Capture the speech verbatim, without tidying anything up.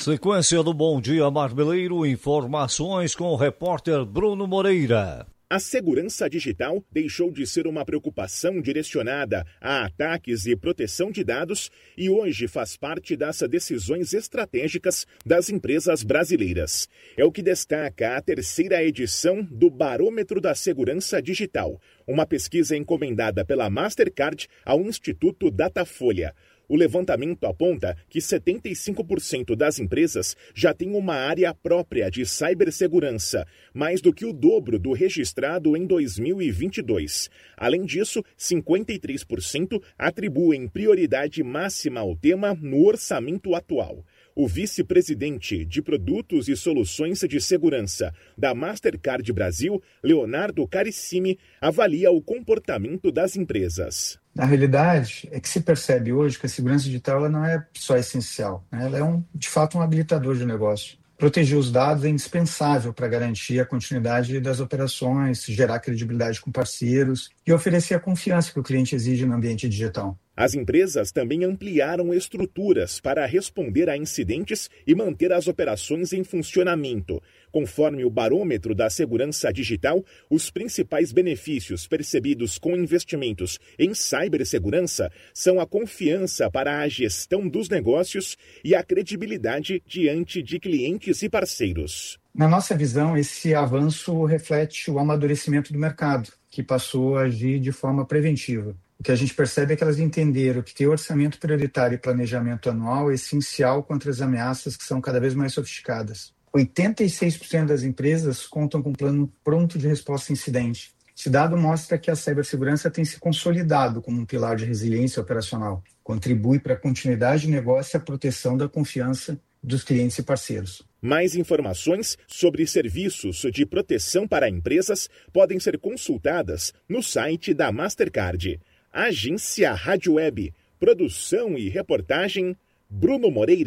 sequência do Bom Dia Marmeleiro, informações com o repórter Bruno Moreira. A segurança digital deixou de ser uma preocupação direcionada a ataques e proteção de dados e hoje faz parte das decisões estratégicas das empresas brasileiras. É o que destaca a terceira edição do Barômetro da Segurança Digital, uma pesquisa encomendada pela Mastercard ao Instituto Datafolha. O levantamento aponta que setenta e cinco por cento das empresas já têm uma área própria de cibersegurança, mais do que o dobro do registrado em dois mil e vinte e dois. Além disso, cinquenta e três por cento atribuem prioridade máxima ao tema no orçamento atual. O vice-presidente de Produtos e Soluções de Segurança da Mastercard Brasil, Leonardo Carissimi, avalia o comportamento das empresas. Na realidade, é que se percebe hoje que a segurança digital ela não é só essencial, né? Ela é, um, de fato, um habilitador de negócio. Proteger os dados é indispensável para garantir a continuidade das operações, gerar credibilidade com parceiros e oferecer a confiança que o cliente exige no ambiente digital. As empresas também ampliaram estruturas para responder a incidentes e manter as operações em funcionamento. Conforme o Barômetro da Segurança Digital, os principais benefícios percebidos com investimentos em cibersegurança são a confiança para a gestão dos negócios e a credibilidade diante de clientes e parceiros. Na nossa visão, esse avanço reflete o amadurecimento do mercado, que passou a agir de forma preventiva. O que a gente percebe é que elas entenderam que ter orçamento prioritário e planejamento anual é essencial contra as ameaças que são cada vez mais sofisticadas. oitenta e seis por cento das empresas contam com um plano pronto de resposta a incidente. Esse dado mostra que a cibersegurança tem se consolidado como um pilar de resiliência operacional. Contribui para a continuidade de negócio e a proteção da confiança dos clientes e parceiros. Mais informações sobre serviços de proteção para empresas podem ser consultadas no site da Mastercard. Agência Rádio Web. Produção e reportagem, Bruno Moreira.